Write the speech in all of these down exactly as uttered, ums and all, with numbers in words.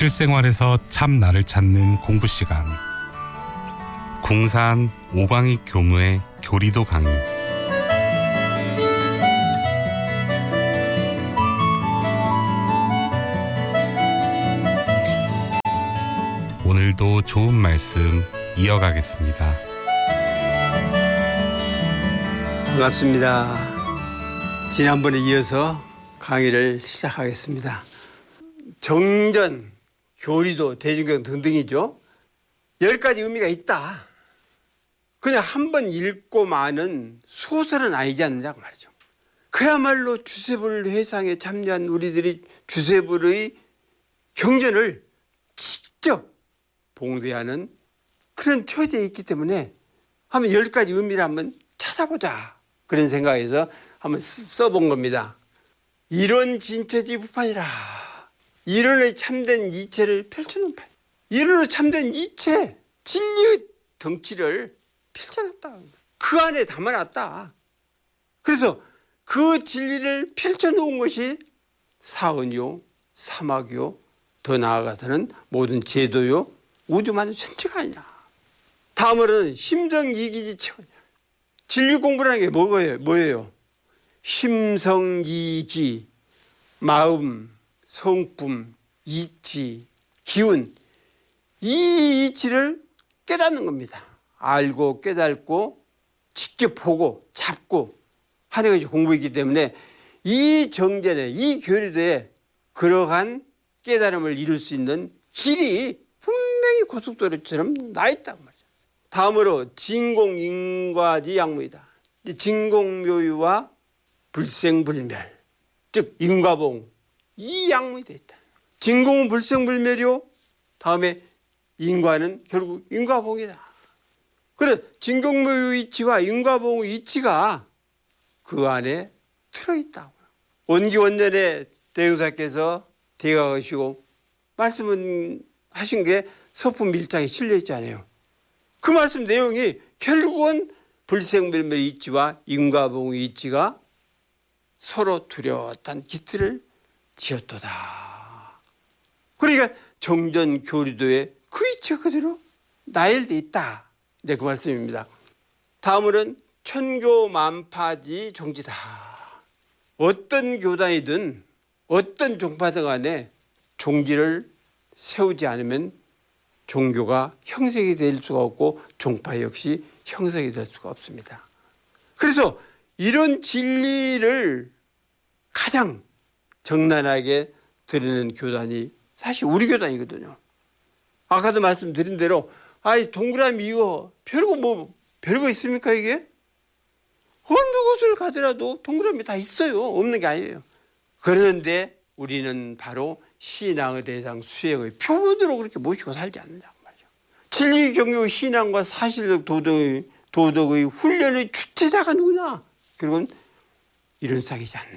실생활에서 참 나를 찾는 공부 시간. 궁산 오광익 교무의 교리도 강의. 오늘도 좋은 말씀 이어가겠습니다. 반갑습니다. 지난번에 이어서 강의를 시작하겠습니다. 정전, 교리도, 대중경 등등이죠. 열 가지 의미가 있다. 그냥 한 번 읽고 마는 소설은 아니지 않느냐고 말이죠. 그야말로 주세불 회상에 참여한 우리들이 주세불의 경전을 직접 봉대하는 그런 처지에 있기 때문에 한번 열 가지 의미를 한번 찾아보자. 그런 생각에서 한번 써본 겁니다. 이론 진처지 부판이라. 이론의 참된 이체를 펼쳐놓은 판. 이론의 참된 이체, 진리의 덩치를 펼쳐놨다. 그 안에 담아놨다. 그래서 그 진리를 펼쳐놓은 것이 사언요, 사막요, 더 나아가서는 모든 제도요, 우주만의 전체가 아니냐. 다음으로는 심성이기지 체원이야. 진리 공부라는 게 뭐예요? 뭐예요? 심성이기, 마음, 성품, 이치, 기운, 이 이치를 깨닫는 겁니다. 알고 깨닫고 직접 보고 잡고 하는 것이 공부이기 때문에 이 정전에, 이 교리도에 그러한 깨달음을 이룰 수 있는 길이 분명히 고속도로처럼 나 있단 말이죠. 다음으로 진공인과지 양무이다. 진공묘유와 불생불멸, 즉 인과봉, 이 양무이 되어 있다. 진공은 불생불멸이요, 다음에 인과는 결국 인과봉이다. 그래, 진공묘유 이치와 인과봉 이치가 그 안에 들어있다. 원기원년에 대흥사께서 대가하시고 말씀은 하신 게 서품 일장에 실려 있잖아요. 그 말씀 내용이 결국은 불생불멸 이치와 인과봉 이치가 서로 뚜렷한 기틀을 지었도다. 그러니까 정전 교리도에 그 이치가 그대로 나열되어 있다. 이제 그 말씀입니다. 다음으로는 천교만파지 종지다. 어떤 교단이든 어떤 종파든 간에 종지를 세우지 않으면 종교가 형성이 될 수가 없고 종파 역시 형성이 될 수가 없습니다. 그래서 이런 진리를 가장 적나라하게 드리는 교단이 사실 우리 교단이거든요. 아까도 말씀드린 대로 아이 동그라미 이거 별거 뭐 별거 있습니까 이게? 어느 곳을 가더라도 동그라미 다 있어요. 없는 게 아니에요. 그런데 우리는 바로 신앙의 대상 수행의 표본으로 그렇게 모시고 살지 않는다고 말이죠. 진리 경유 신앙과 사실적 도덕의, 도덕의 훈련의 주체자가 누구냐? 결국은 이런 싹이지 않느냐.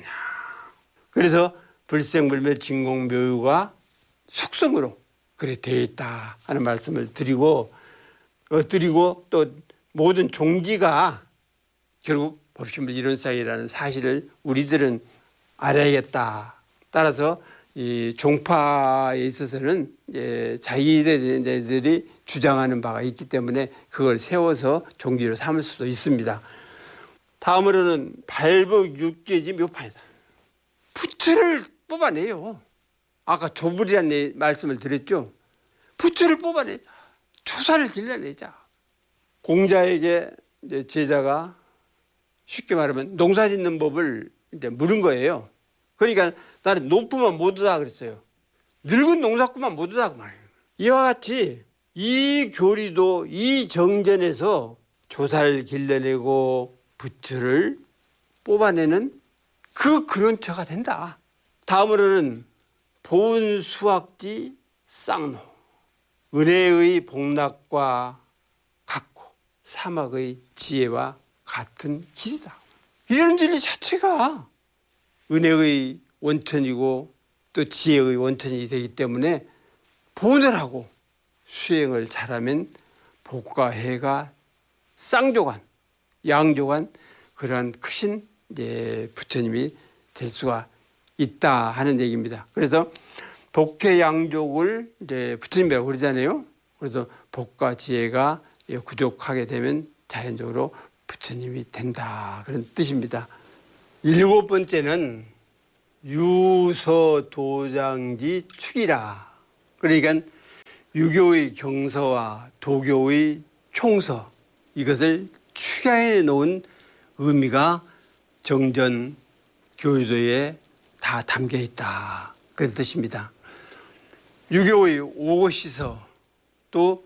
그래서 불생불멸 진공묘유가 속성으로 그래 되어 있다 하는 말씀을 드리고 어, 드리고 또 모든 종지가 결국 법신불 이론상이라는 사실을 우리들은 알아야겠다. 따라서 이 종파에 있어서는 이제 자기들이 주장하는 바가 있기 때문에 그걸 세워서 종지로 삼을 수도 있습니다. 다음으로는 발법육계지 묘판이다. 부처를 뽑아내요. 아까 조불이라는 말씀을 드렸죠. 부처를 뽑아내자. 조사를 길러내자. 공자에게 이제 제자가 쉽게 말하면 농사 짓는 법을 이제 물은 거예요. 그러니까 나는 높으면 못하다 그랬어요. 늙은 농사꾼만 못하다 그 말이에요. 이와 같이 이 교리도 이 정전에서 조사를 길러내고 부처를 뽑아내는 그 근원처가 된다. 다음으로는 보은수학지 쌍로. 은혜의 복락과 같고 사막의 지혜와 같은 길이다. 이런 진리 자체가 은혜의 원천이고 또 지혜의 원천이 되기 때문에 보온을 하고 수행을 잘하면 복과 해가 쌍조간, 양조간 그런 크신 이제 부처님이 될 수가 있다 하는 얘기입니다. 그래서 복해양족을 이제 부처님이라고 그러잖아요. 그래서 복과 지혜가 구족하게 되면 자연적으로 부처님이 된다, 그런 뜻입니다. 일곱 번째는 유서도장지 축이라. 그러니까 유교의 경서와 도교의 총서, 이것을 축야해 놓은 의미가 정전 교리도에 다 담겨 있다, 그런 뜻입니다. 유교의 오고시서, 또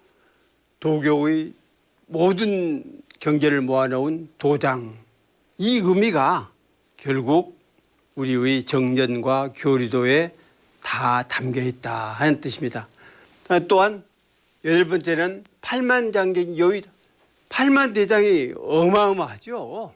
도교의 모든 경제를 모아놓은 도장, 이 의미가 결국 우리의 정전과 교리도에 다 담겨 있다 하는 뜻입니다. 또한 여덟 번째는 팔만장경 요의다. 팔만대장이 어마어마하죠.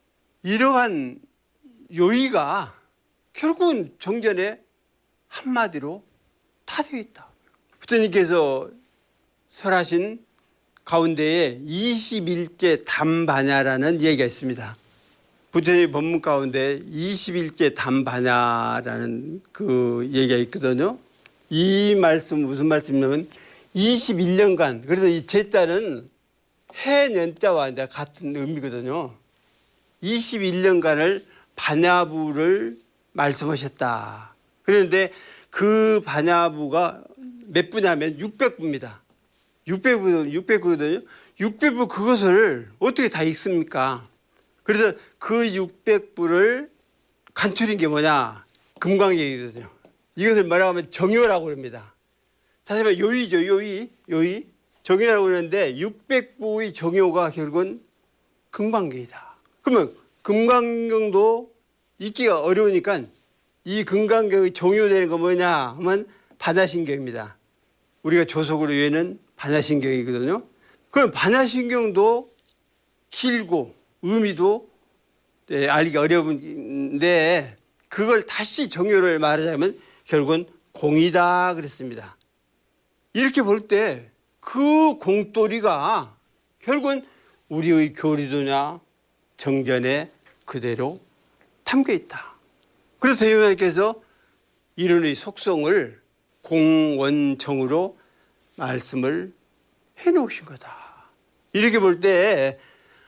이러한 요의가 결국은 정전에 한마디로 다 되어 있다. 부처님께서 설하신 가운데에 이십일제 담반야라는 얘기가 있습니다. 부처님 법문 가운데 이십일제 담반야라는 그 얘기가 있거든요. 이 말씀 무슨 말씀이냐면 이십일 년간, 그래서 이 제자는 해년자와 같은 의미거든요. 이십일 년간을 반야부를 말씀하셨다. 그런데 그 반야부가 몇 부냐면 육백 부입니다. 육백 부, 육백 부거든요. 육백 부 그것을 어떻게 다 읽습니까? 그래서 그 육백 부를 간추린 게 뭐냐? 금강경이거든요. 이것을 뭐라고 하면 정요라고 그럽니다. 다시 말해 요의죠, 요의. 요의. 정요라고 그러는데 육백 부의 정요가 결국은 금강경이다. 그러면 금강경도 읽기가 어려우니까 이 금강경의 정요되는 거 뭐냐 하면 반야신경입니다. 우리가 조속으로 외우는 반야신경이거든요. 그럼 반야신경도 길고 의미도 네, 알기 어려운데 그걸 다시 정요를 말하자면 결국은 공이다 그랬습니다. 이렇게 볼 때 그 공돌이가 결국은 우리의 교리도냐 정전에 그대로 담겨 있다. 그래서 대유님께서 이론의 속성을 공원정으로 말씀을 해놓으신 거다. 이렇게 볼 때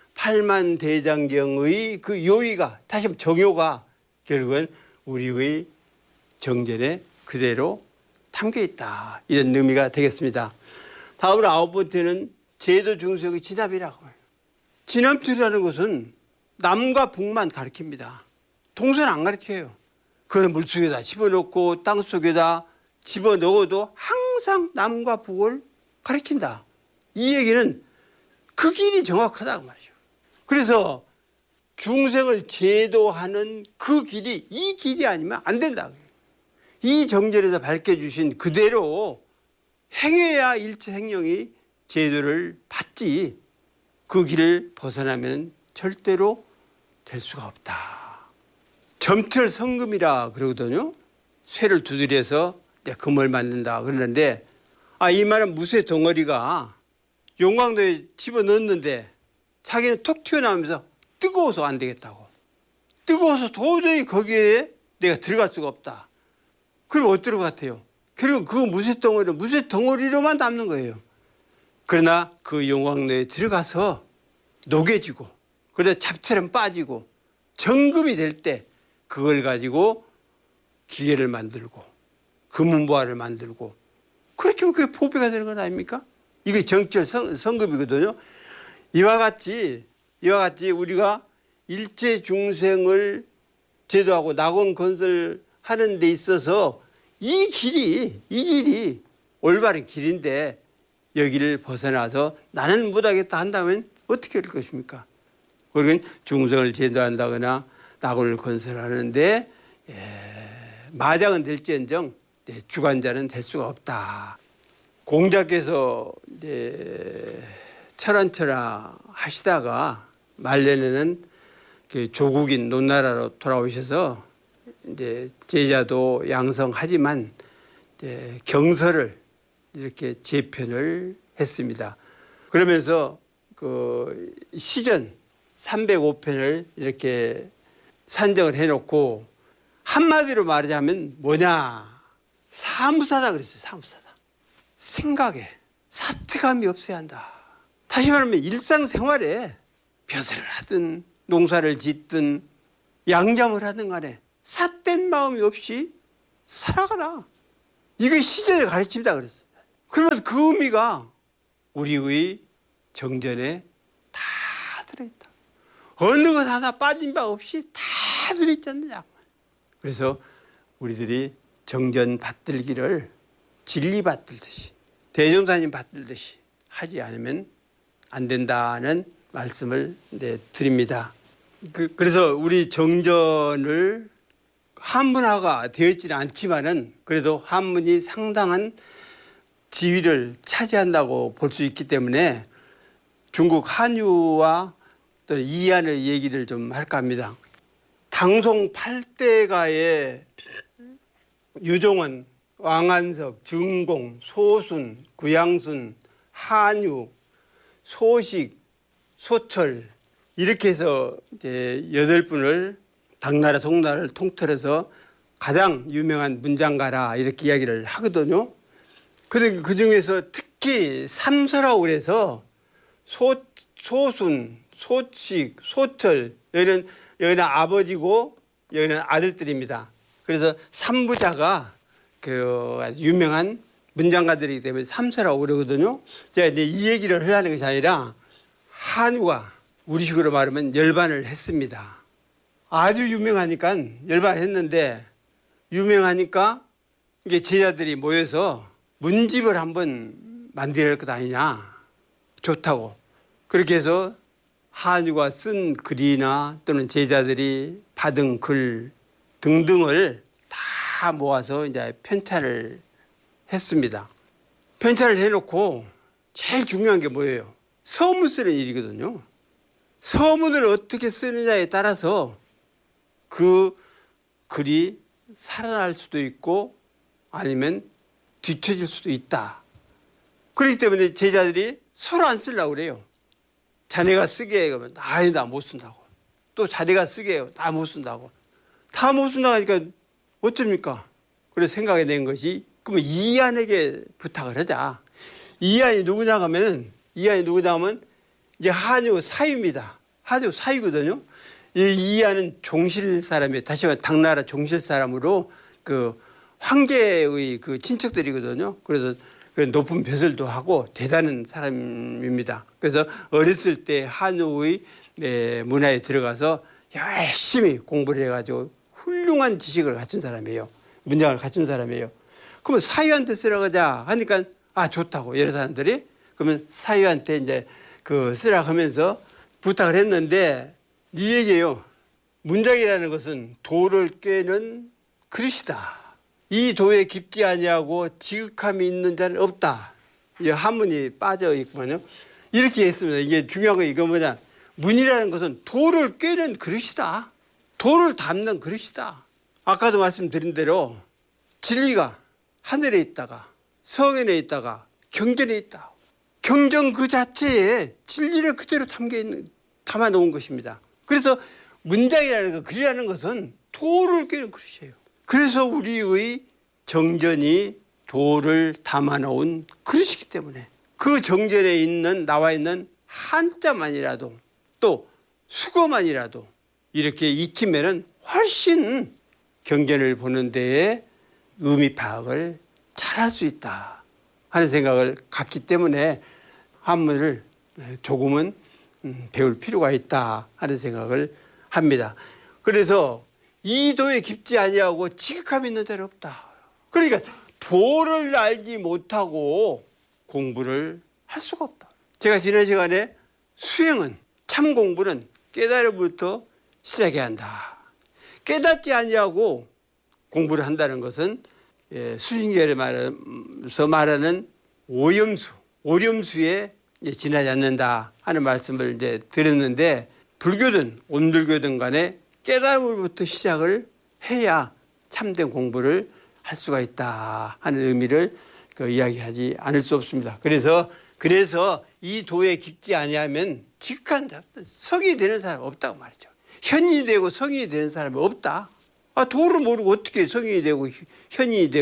팔만대장경의 그 요의가, 다시 한번 정요가 결국은 우리의 정전에 그대로 담겨 있다, 이런 의미가 되겠습니다. 다음으로 아홉 번째는 제도 중생의 진압이라고 해요. 진압틀이라는 것은 남과 북만 가리킵니다. 동서는 안 가르쳐요. 그걸 물속에다 집어넣고 땅속에다 집어넣어도 항상 남과 북을 가리킨다. 이 얘기는 그 길이 정확하다고 말이죠. 그래서 중생을 제도하는 그 길이 이 길이 아니면 안 된다. 이 정절에서 밝혀주신 그대로 행해야 일체 행령이 제도를 받지, 그 길을 벗어나면 절대로 될 수가 없다. 점틀 성금이라 그러거든요. 쇠를 두드려서 금을 만든다 그러는데, 아, 이 말은 무쇠 덩어리가 용광도에 집어넣었는데 자기는 톡 튀어나오면서 뜨거워서 안 되겠다고. 뜨거워서 도저히 거기에 내가 들어갈 수가 없다. 그럼 어떨 것 같아요? 그리고 그 무쇠 덩어리는 무쇠 덩어리로만 남는 거예요. 그러나 그 용광로에 들어가서 녹여지고, 그래서 잡처럼 빠지고 정금이 될 때 그걸 가지고 기계를 만들고 금은보화를 만들고, 그렇게 하면 그게 보배가 되는 건 아닙니까? 이게 정철 성, 성급이거든요. 이와 같이 이와 같이 우리가 일체 중생을 제도하고 낙원 건설하는 데 있어서 이 길이 이 길이 올바른 길인데 여기를 벗어나서 나는 못하겠다 한다면 어떻게 될 것입니까? 우리는 중생을 제도한다거나 낙원을 건설하는데 예, 마장은 될지언정 주관자는 될 수가 없다. 공자께서 이제 철안철아 하시다가 말년에는 그 조국인 논나라로 돌아오셔서 이제 제자도 양성하지만 이제 경서를 이렇게 재편을 했습니다. 그러면서 그 시전 삼백오 편을 이렇게 산정을 해놓고 한마디로 말하자면 뭐냐? 사무사다 그랬어요. 사무사다. 생각에 사특함이 없어야 한다. 다시 말하면 일상생활에 벼슬을 하든 농사를 짓든 양잠을 하든 간에 삿된 마음이 없이 살아가라. 이게 시제를 가르칩니다 그랬어요. 그러면 그 의미가 우리의 정전에 다 들어있다. 어느 것 하나 빠진 바 없이 다 들어있지 않느냐. 그래서 우리들이 정전 받들기를 진리 받들듯이 대종사님 받들듯이 하지 않으면 안 된다는 말씀을 네, 드립니다. 그, 그래서 우리 정전을 한문화가 되어 있지는 않지만은 그래도 한문이 상당한 지위를 차지한다고 볼 수 있기 때문에 중국 한유와 또 이안의 얘기를 좀 할까 합니다. 당송 팔 대가의 유종원, 왕한석, 증공, 소순, 구양순, 한유, 소식, 소철 이렇게 해서 이제 여덟 분을 당나라 송나라를 통틀어서 가장 유명한 문장가라 이렇게 이야기를 하거든요. 근데 그 중에서 특히 삼서라고 그래서 소, 소순, 소식, 소철 여기는 여기는 아버지고 여기는 아들들입니다. 그래서 삼부자가 그 유명한 문장가들이기 때문에 삼서라고 그러거든요. 제가 이제 이 얘기를 하려는 것이 아니라 한유가 우리식으로 말하면 열반을 했습니다. 아주 유명하니까 열반했는데 유명하니까 이게 제자들이 모여서 문집을 한번 만들어야 할 것 아니냐. 좋다고. 그렇게 해서 한유가 쓴 글이나 또는 제자들이 받은 글 등등을 다 모아서 이제 편찬을 했습니다. 편찬을 해놓고 제일 중요한 게 뭐예요? 서문 쓰는 일이거든요. 서문을 어떻게 쓰느냐에 따라서 그 글이 살아날 수도 있고 아니면 뒤처질 수도 있다. 그렇기 때문에 제자들이 서로 안 쓰려고 그래요. 자네가 쓰게 해. 그러면 아예 나 못 쓴다고. 또 자네가 쓰게 해요. 다 못 쓴다고. 다 못 쓴다고 하니까 어쩝니까? 그래서 생각해낸 것이 그러면 이안에게 부탁을 하자. 이안이 누구냐 하면 이안이 누구냐 하면 이제 한유 사유입니다. 한유 사유거든요. 이 이안은 종실 사람이에요. 다시 말해 당나라 종실 사람으로 그 황제의 그 친척들이거든요. 그래서 그 높은 벼슬도 하고 대단한 사람입니다. 그래서 어렸을 때 한유의 네, 문화에 들어가서 열심히 공부를 해가지고 훌륭한 지식을 갖춘 사람이에요. 문장을 갖춘 사람이에요. 그러면 사유한테 쓰라고 하자 하니까 아 좋다고 여러 사람들이 그러면 사유한테 이제 그 쓰라고 하면서 부탁을 했는데 이 얘기예요. 문장이라는 것은 도를 꿰는 그릇이다. 이 도에 깊지 아니하고 지극함이 있는 자는 없다. 이 한문이 빠져 있구만요. 이렇게 했습니다. 이게 중요한 거 이거 뭐냐. 문이라는 것은 도를 꿰는 그릇이다. 도를 담는 그릇이다. 아까도 말씀드린 대로 진리가 하늘에 있다가 성현에 있다가 경전에 있다. 경전 그 자체에 진리를 그대로 담겨 있는, 담아 놓은 것입니다. 그래서 문장이라는 것, 글이라는 것은 도를 꿰는 그릇이에요. 그래서 우리의 정전이 도를 담아 놓은 그릇이기 때문에 그 정전에 있는 나와 있는 한자만이라도 또 수거만이라도 이렇게 익히면은 훨씬 경전을 보는 데에 의미 파악을 잘할 수 있다 하는 생각을 갖기 때문에 한문을 조금은 배울 필요가 있다 하는 생각을 합니다. 그래서 이 도에 깊지 아니하고 지극함이 있는 데는 없다. 그러니까 도를 알지 못하고 공부를 할 수가 없다. 제가 지난 시간에 수행은 참 공부는 깨달음부터 시작해야 한다. 깨닫지 아니하고 공부를 한다는 것은 수신결에 말해서 말하는 오염수, 오염수에 지나지 않는다 하는 말씀을 이제 드렸는데 불교든 온불교든 간에 깨달음으로부터 시작을 해야 참된 공부를 할 수가 있다 하는 의미를 그 이야기하지 않을 수 없습니다. 그래서 그래서 이 도에 깊지 아니하면 지극한 성이 되는 사람 없다고 말이죠. 현인이 되고 성인이 되는 사람이 없다. 아, 도를 모르고 어떻게 성인이 되고 현인이 되고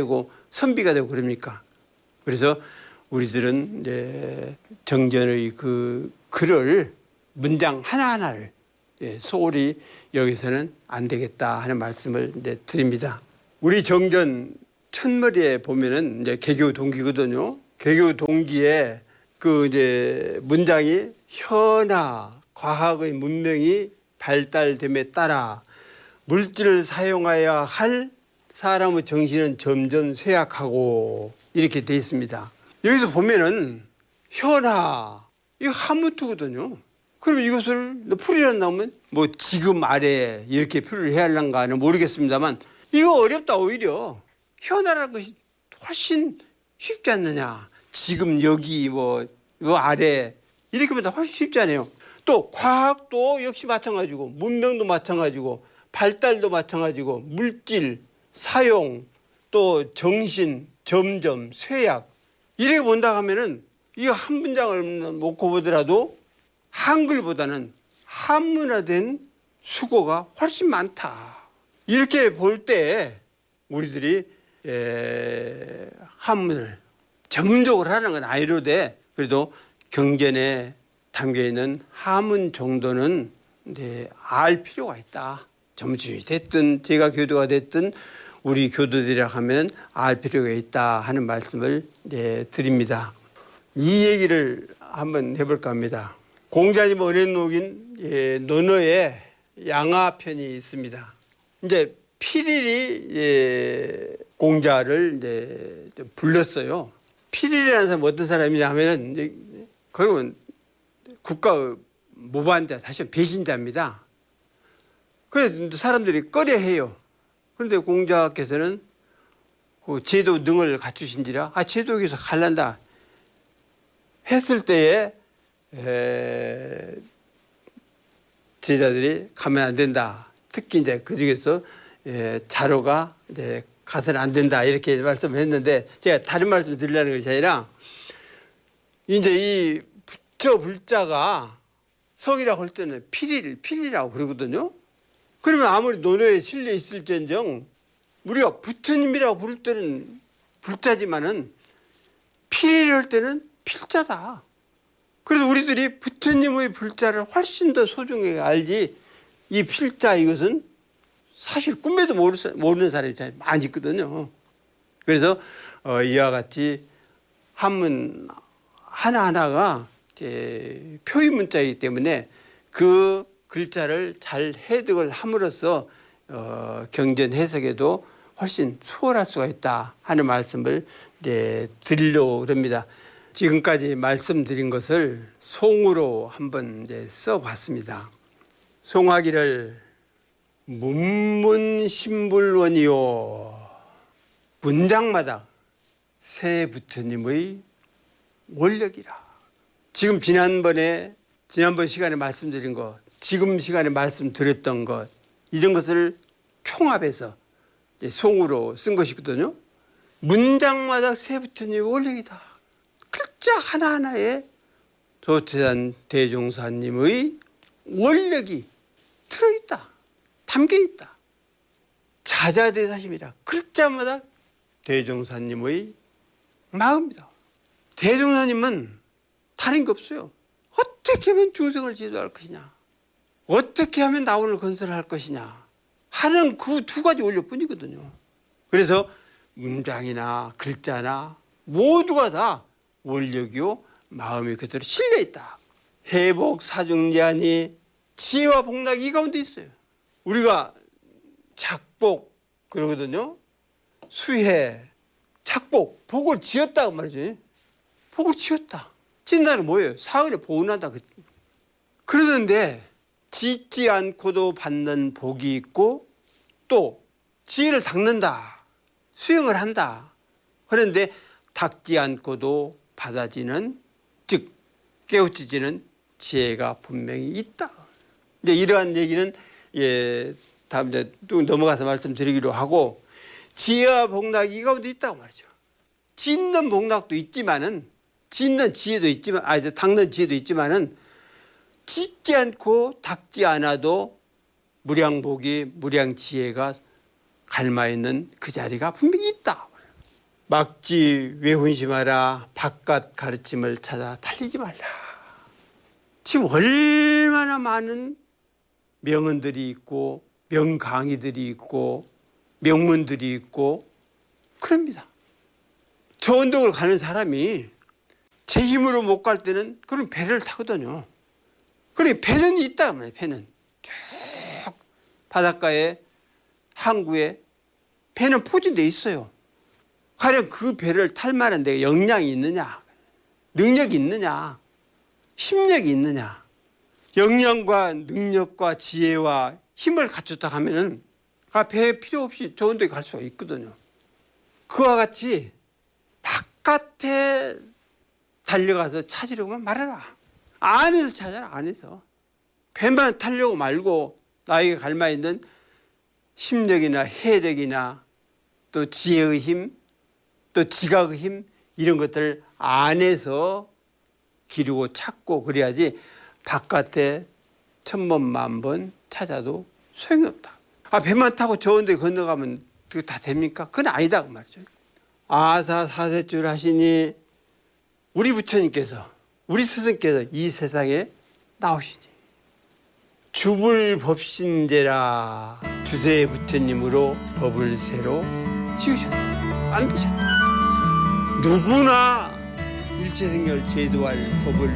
선비가 되고 그럽니까? 그래서 우리들은 이제 정전의 그 글을 문장 하나하나를 소홀히 여기서는 안 되겠다 하는 말씀을 이제 드립니다. 우리 정전 첫머리에 보면은 이제 개교 동기거든요. 개교 동기에 그 이제 문장이 현아 과학의 문명이 발달됨에 따라 물질을 사용해야 할 사람의 정신은 점점 쇠약하고 이렇게 돼 있습니다. 여기서 보면은 현아 이거 한문투거든요. 그럼 이것을 풀이란 나오면 뭐 지금 아래 이렇게 풀이를 해야 할란가는 모르겠습니다만 이거 어렵다. 오히려 현아라는 것이 훨씬 쉽지 않느냐. 지금 여기 뭐 이 아래 이렇게 보다 훨씬 쉽지 않아요. 또 과학도 역시 마찬가지고 문명도 마찬가지고 발달도 마찬가지고 물질 사용 또 정신 점점 쇠약 이렇게 본다 하면은 이거 한 문장을 놓고 보더라도 한글보다는 한문화된 수고가 훨씬 많다. 이렇게 볼 때 우리들이 에, 한문을 전문적으로 하는 건 아니로되 그래도 경전에 담겨있는 한문 정도는 네, 알 필요가 있다. 점주이 됐든 제가 교도가 됐든 우리 교도들이라 하면 알 필요가 있다 하는 말씀을 네, 드립니다. 이 얘기를 한번 해볼까 합니다. 공자님 어린 녹인 예, 논어에 양화편이 있습니다. 이제 필일이 예, 공자를 이제 불렀어요. 필일이라는 사람은 어떤 사람이냐 하면은 이제 그러면 국가 모반자 다시 배신자입니다. 그래서 사람들이 꺼려해요. 그런데 공자께서는 그 제도 능을 갖추신지라 아 제도에서 갈란다 했을 때에 에, 제자들이 가면 안 된다. 특히 이제 그 중에서 에, 자로가 이제 가서는 안 된다 이렇게 말씀을 했는데 제가 다른 말씀을 드리려는 것이 아니라 이제 이 부처 불자가 성이라고 할 때는 필일 필이라고 그러거든요. 그러면 아무리 논어에 실려 있을지언정 우리가 부처님이라고 부를 때는 불자지만은 필이를 할 때는 필자다. 그래서 우리들이 부처님의 불자를 훨씬 더 소중하게 알지 이 필자 이것은 사실 꿈에도 모르는 사람이 많이 있거든요. 그래서 어, 이와 같이 한문 하나하나가 표의 문자이기 때문에 그 글자를 잘 해석을 함으로써 어, 경전 해석에도 훨씬 수월할 수가 있다 하는 말씀을 네, 드리려고 합니다. 지금까지 말씀드린 것을 송으로 한번 이제 써봤습니다. 송하기를 문문신불원이요 문장마다 새 부처님의 원력이라. 지금 지난번에 지난번 시간에 말씀드린 것 지금 시간에 말씀드렸던 것 이런 것을 총합해서 송으로 쓴 것이거든요. 문장마다 새 부처님의 원력이다. 글자 하나하나에 조태산 대종사님의 원력이 들어있다. 담겨있다. 자자대사심이라 글자마다 대종사님의 마음이다. 대종사님은 다른 게 없어요. 어떻게 하면 중생을 지도할 것이냐 어떻게 하면 나원을 건설할 것이냐 하는 그 두 가지 원력뿐이거든요. 그래서 문장이나 글자나 모두가 다 원력이요 마음이 그대로 실려있다. 회복 사중제하니 지혜와 복락이 이 가운데 있어요. 우리가 작복 그러거든요. 수해 작복 복을 지었다고 말이죠. 복을 지었다. 짓는다는 뭐예요? 사흘에 보은한다. 그러는데 짓지 않고도 받는 복이 있고 또 지혜를 닦는다. 수행을 한다. 그런데 닦지 않고도 받아지는 즉 깨우치지는 지혜가 분명히 있다. 이제 이러한 얘기는 예 다음 이제 또 넘어가서 말씀드리기로 하고 지혜와 복락이 이 가운데 있다고 말이죠. 짓는 복락도 있지만은 짓는 지혜도 있지만 아 이제 닦는 지혜도 있지만은 짓지 않고 닦지 않아도 무량복이 무량지혜가 갈마 있는 그 자리가 분명히 있다. 막지 외훈심하라 바깥 가르침을 찾아 달리지 말라. 지금 얼마나 많은 명언들이 있고 명강의들이 있고 명문들이 있고 그럽니다. 저 언덕을 가는 사람이 제 힘으로 못 갈 때는 그런 배를 타거든요. 그래 배는 있다 말이에요. 배는 쭉 바닷가에 항구에 배는 포진돼 있어요. 과연 그 배를 탈 만한 데가 역량이 있느냐, 능력이 있느냐, 힘력이 있느냐. 역량과 능력과 지혜와 힘을 갖췄다 하면은 배 필요 없이 좋은 데 갈 수가 있거든요. 그와 같이 바깥에 달려가서 찾으려고 말해라. 안에서 찾아라. 안에서. 배만 타려고 말고 나에게 갈마 있는 심력이나 해력이나 또 지혜의 힘, 또 지각의 힘 이런 것들을 안에서 기르고 찾고 그래야지 바깥에 천번 만번 찾아도 소용이 없다. 아, 배만 타고 좋은 데 건너가면 그게 다 됩니까? 그건 아니다 그 말이죠. 아사사세줄 하시니 우리 부처님께서 우리 스승께서 이 세상에 나오시니 주불법신제라 주세 부처님으로 법을 새로 지으셨다. 만드셨다. 누구나 일체생멸 제도할 법을